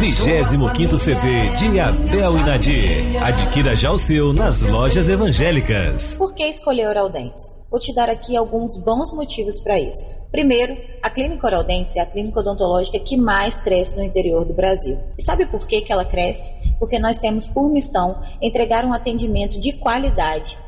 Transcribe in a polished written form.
25º CD de Abel e Nadir. Adquira já o seu nas lojas evangélicas. Por que escolher Oral Dentes? Vou te dar aqui alguns bons motivos para isso. Primeiro, a Clínica Oral Dentes é a clínica odontológica que mais cresce no interior do Brasil. E sabe por que ela cresce? Porque nós temos por missão entregar um atendimento de qualidade